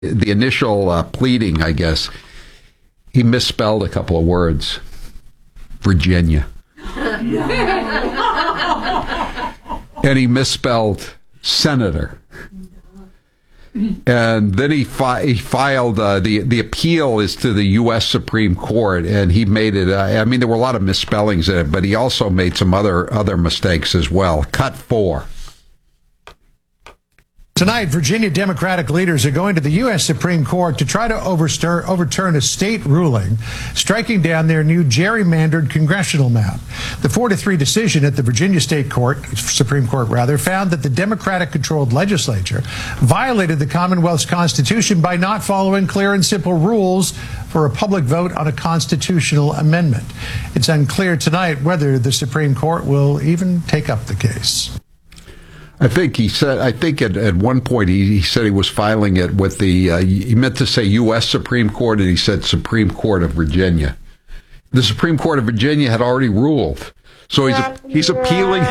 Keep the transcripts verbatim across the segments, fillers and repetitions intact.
the initial uh, pleading, I guess, he misspelled a couple of words. Virginia. And he misspelled senator. And then he, fi- he filed, uh, the, the appeal is to the U S Supreme Court, and he made it, uh, I mean, there were a lot of misspellings in it, but he also made some other, other mistakes as well. Cut four. Tonight, Virginia Democratic leaders are going to the U S Supreme Court to try to overstir, overturn a state ruling striking down their new gerrymandered congressional map. The four to three decision at the Virginia State Court, Supreme Court rather, found that the Democratic-controlled legislature violated the Commonwealth's Constitution by not following clear and simple rules for a public vote on a constitutional amendment. It's unclear tonight whether the Supreme Court will even take up the case. I think he said, I think at, at one point he, he said he was filing it with the, uh, he meant to say U S Supreme Court, and he said Supreme Court of Virginia. The Supreme Court of Virginia had already ruled. So he's, he's appealing,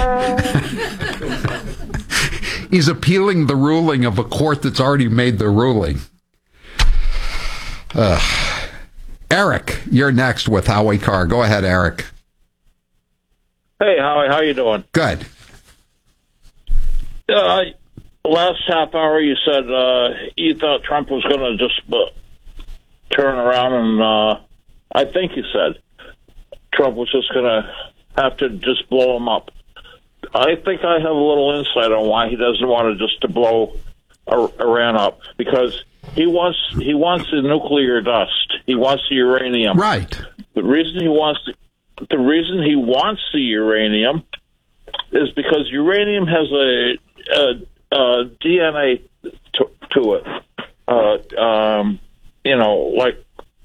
he's appealing the ruling of a court that's already made the ruling. Uh, Eric, you're next with Howie Carr. Go ahead, Eric. Hey, Howie, how you doing? Good. Uh, last half hour, you said uh, you thought Trump was going to just uh, turn around, and uh, I think you said Trump was just going to have to just blow him up. I think I have a little insight on why he doesn't want to just to blow Iran up, because he wants he wants the nuclear dust. He wants the uranium. Right. The reason he wants the, the reason he wants the uranium is because uranium has a Uh, uh, D N A to, to it, uh, um, you know, like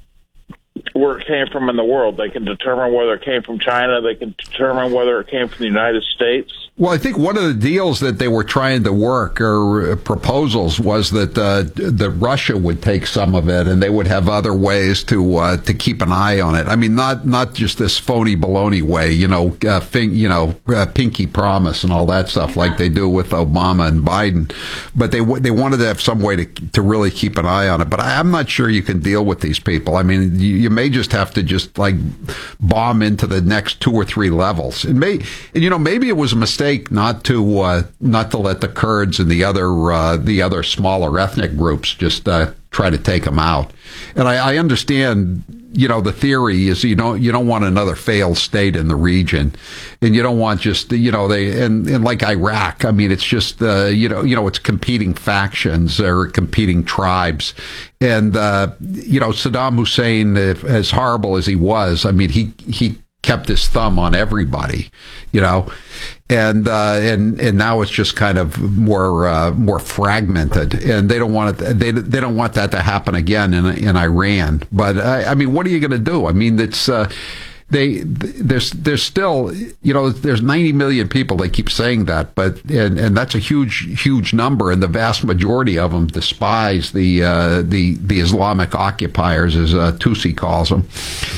where it came from in the world. They can determine whether it came from China. They can determine whether it came from the United States. Well, I think one of the deals that they were trying to work, or proposals, was that uh, that Russia would take some of it, and they would have other ways to uh, to keep an eye on it. I mean, not not just this phony baloney way, you know, uh, fin- you know, uh, pinky promise and all that stuff like they do with Obama and Biden, but they they wanted to have some way to to really keep an eye on it. But I, I'm not sure you can deal with these people. I mean, you, you may just have to just like bomb into the next two or three levels. It may, and you know, maybe it was a mistake not to uh, not to let the Kurds and the other uh, the other smaller ethnic groups just uh, try to take them out. And I, I understand, you know, the theory is you don't you don't want another failed state in the region, and you don't want just you know they and, and like Iraq. I mean, it's just uh, you know you know it's competing factions or competing tribes, and uh, you know Saddam Hussein, if, as horrible as he was, I mean he he. kept his thumb on everybody, you know, and uh, and and now it's just kind of more uh, more fragmented, and they don't want it. They they don't want that to happen again in in Iran. But I, I mean, what are you going to do? I mean, it's uh, they there's there's still you know there's ninety million people. They keep saying that, but and and that's a huge huge number, and the vast majority of them despise the uh, the the Islamic occupiers, as uh, Tusi calls them.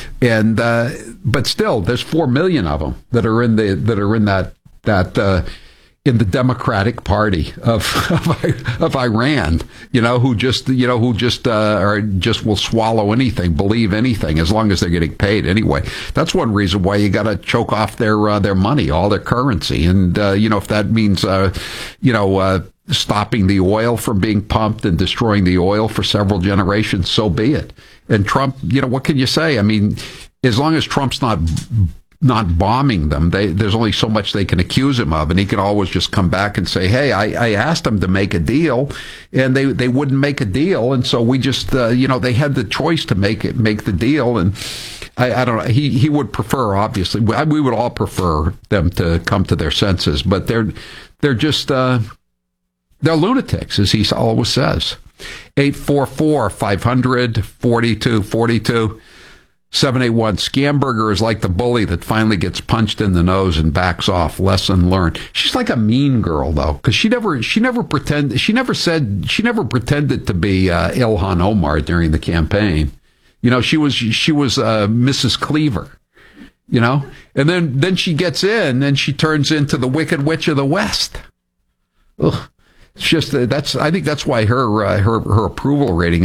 And uh, but still, there's four million of them that are in the that are in that that uh, in the Democratic Party of, of of Iran. You know, who just you know who just uh, are just will swallow anything, believe anything, as long as they're getting paid anyway. That's one reason why you got to choke off their uh, their money, all their currency, and uh, you know if that means uh, you know. Uh, stopping the oil from being pumped and destroying the oil for several generations, so be it. And Trump, you know, what can you say? I mean, as long as Trump's not not bombing them, they, there's only so much they can accuse him of, and he can always just come back and say, hey, I, I asked them to make a deal, and they, they wouldn't make a deal, and so we just, uh, you know, they had the choice to make it, make the deal, and I, I don't know, he, he would prefer, obviously, we would all prefer them to come to their senses, but they're, they're just, uh, they're lunatics, as he always says. eight four four, five hundred, forty-two forty-two, seven eight one. Scamberger is like the bully that finally gets punched in the nose and backs off. Lesson learned. She's like a mean girl, though, because she never, she never pretended, she never said, she never pretended to be uh, Ilhan Omar during the campaign. You know, she was, she was uh, Missus Cleaver. You know, and then then she gets in and she turns into the Wicked Witch of the West. Ugh. It's just that that's I think that's why her uh, her her approval rating